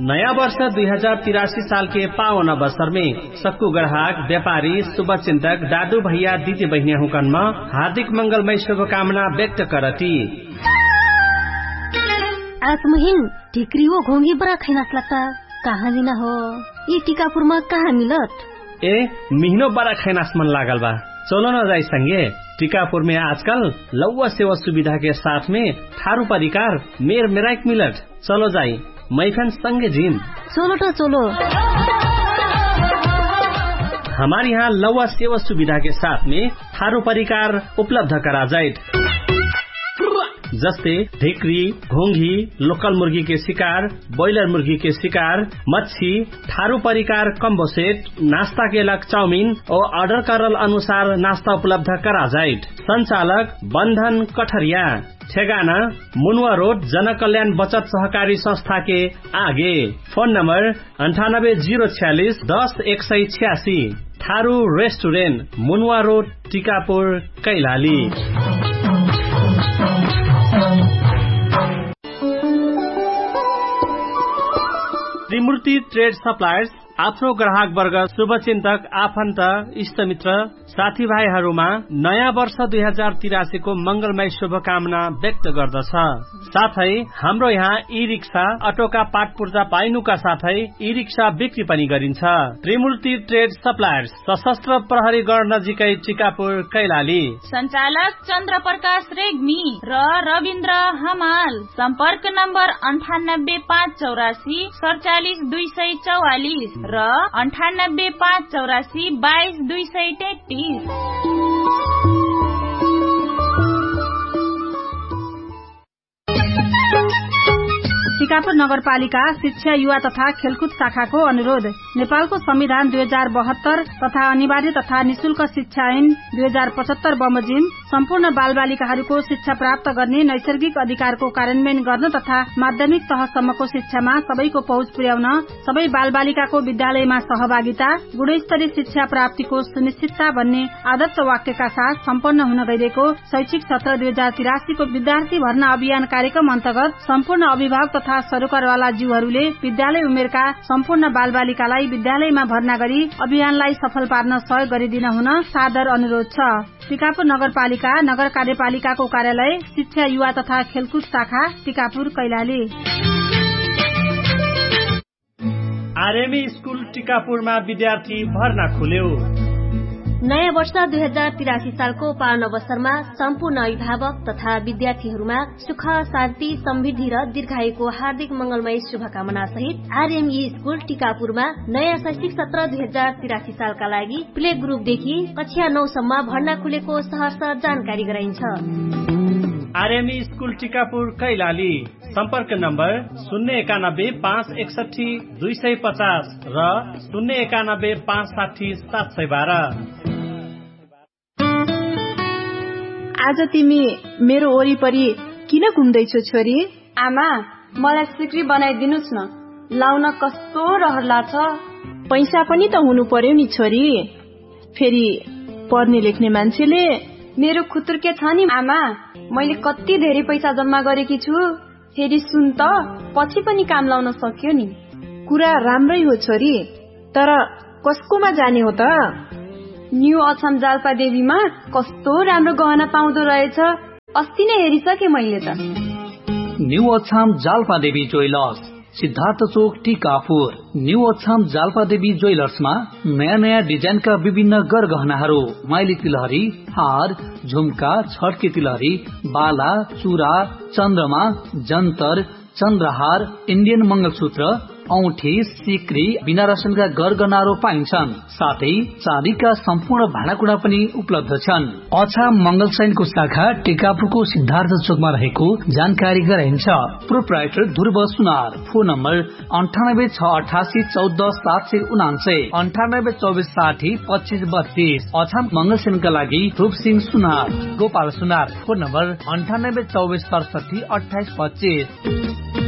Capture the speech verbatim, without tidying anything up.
नया वर्ष दुई हजार तिरासी साल के पावन अवसर में सक्कू ग्राहक व्यापारी शुभचिंतक दादू भैया दीदी बहनिया हुकन में हार्दिक मंगलमय शुभकामना व्यक्त करती। आज मुहिम ढिक्री हो घोंगी बड़ा खैनास लगता कहाँ लिना हो ये टीकापुर में कहाँ मिलत ए मिहिनो बड़ा खैनास मन लागल बा चलो न जाई संगे। टीकापुर में आजकल लौवा सेवा सुविधा के साथ में थारू परिकार मेर मेराइक मिलत चलो जाई मैफन संगे जिम चलो तो चलो। हमारे यहाँ लौवा सेवा सुविधा के साथ में थारू परिकार उपलब्ध करा जाए जस्ते ढेकरी घोंगी लोकल मुर्गी के शिकार ब्रॉयलर मुर्गी के शिकार मच्छी थारू परिकार कम्बो सेट नाश्ता के लग चाउमीन और ऑर्डर करल अनुसार नाश्ता उपलब्ध करा जाए। संचालक बंधन कठरिया ठेगाना मुनवा रोड जन कल्याण बचत सहकारी संस्था के आगे। फोन नंबर अंठानब्बे जीरो छियालीस दस एक सय छियासी। थारू रेस्टुरेंट मुनवा रोड टीकापुर कैलाली। त्रिमूर्ति ट्रेड सप्लायर्स आफ्नो ग्राहक वर्ग शुभचिन्तक आफन्त इष्टमित्र साथीभाइहरूमा नयाँ वर्ष दुई हजार तिरासी को मंगलमय शुभकामना व्यक्त गर्दछ। साथै हाम्रो यहाँ ई रिक्सा अटोका पाठ पूर्जा पाइनुका साथै ई रिक्सा बिक्री पनि गरिन्छ। त्रिमूर्ति ट्रेड सप्लायर्स सशस्त्र प्रहरी गण नजिकै टीकापुर कैलाली। संचालक चन्द्र प्रकाश रेग्मी र रविन्द्र हमाल। सम्पर्क नम्बर अन्ठानब्बे पाँच चौरासी सडचालिस दुई सय चौवालिस र अन्ठानब्बे पाँच चौरासी बाइस दुई सय तेत्तीस। टीकापुर नगरपालिका शिक्षा युवा तथा खेलकुद शाखाको अनुरोध नेपालको संविधान दुई हजार बहत्तर तथा अनिवार्य तथा निशुल्क शिक्षा ऐन दुई हजार पचहत्तर बमोजिम सम्पूर्ण बाल बालिकाहरूको शिक्षा प्राप्त गर्ने नैसर्गिक अधिकारको कार्यान्वयन गर्न तथा माध्यमिक तहसम्मको शिक्षामा सबैको पहुँच पुर्याउन सबै बाल बालिकाको विद्यालयमा सहभागिता गुणस्तरीय शिक्षा प्राप्तिको सुनिश्चितता भन्ने आदर्श वाक्यका साथ सम्पन्न हुन गइरहेको शैक्षिक सत्र दुई हजार तिरासीको विद्यार्थी भर्ना अभियान कार्यक्रम अन्तर्गत सम्पूर्ण अभिभावक तथा सरोकारवाला जीवहरूले विद्यालय उमेरका सम्पूर्ण बाल बालिकालाई विद्यालयमा भर्ना गरी अभियानलाई सफल पार्न सहयोग गरिदिन हुन सादर अनुरोध छ। टीकापुर नगरपालिका नगर कार्यपालिकाको कार्यालय शिक्षा युवा तथा खेलकुद शाखा टीकापुर कैलाली। आरएमई स्कूल टीकापुरमा विद्यार्थी भर्ना खुल्यो। नयाँ वर्ष दुई हजार तिरासी सालको पावन अवसरमा सम्पूर्ण अभिभावक तथा विद्यार्थीहरूमा सुख शान्ति समृद्धि र दीर्घायुको हार्दिक मंगलमय शुभकामना सहित आरएमई स्कूल टीकापुरमा नयाँ शैक्षिक सत्र दुई हजार तिरासी सालका लागि प्ले ग्रुपदेखि कक्षा नौसम्म भर्ना खुलेको सहर्ष जानकारी गराइन्छ। RME school Tikapur Kailali. सम्पर्क नम्बर शून्य एकानब्बे पाँच एकसठी दुई सय पचास र शून्य एकानब्बे पाँच साठी सात सय बाह्र। आज तिमी मेरो वरिपरि किन घुम्दैछौ छोरी? आमा मलाई सिक्री बनाइदिनुस् न, लाउन कस्तो रहर लाग्छ। पैसा पनि त हुनु पर्यो नि छोरी, फेरि पढ्ने लेख्ने मान्छेले। मेरो खुतुर्के छ नि आमा, मैले कति धेरै पैसा जम्मा गरेकी छु। फेरि सुन त पछि पनि काम लाउन सक्यो नि। कुरा राम्रै हो छोरी, तर कसकोमा जाने हो त? न्यू अछाम जाल्पा देवीमा कस्तो राम्रो गहना पाउँदो रहेछ, अस्ति नै हेरिसके मैले त। न्यू अछाम जाल्पा देवी ज्वेलर्स सिद्धार्थ चोक टीकापुर। न्यू अछाम जाल्पा देवी ज्वेलर्समा नयाँ नयाँ डिजाइनका विभिन्न गरगहनाहरू, माइली तिलहरी, हार, झुम्का, छड्के तिलहरी, बाला, चुरा, चन्द्रमा, जन्तर, चन्द्रहार, इन्डियन मंगलसूत्र, औठी, सिक्री, बिना रसनका गरगहनाहरू पाइन्छन्। साथै चाँदीका सम्पूर्ण भाँडाकुँडा पनि उपलब्ध छन्। अछाम मंगलसैनको शाखा टीकापुरको सिद्धार्थ चोकमा रहेको जानकारी गराइन्छ। प्रोप्राइटर ध्रुव सुनार। फोन नम्बर अन्ठानब्बे छ अठासी चौध सात सय उनान्सय अन्ठानब्बे चौबिस साठी पच्चीस बत्तीस। अछाम मंगलसैनका लागि रूप सिंह सुनार। गोपाल सुनार। फोन नम्बर अन्ठानब्बे चौबिस सडसठी अठाइस पच्चीस।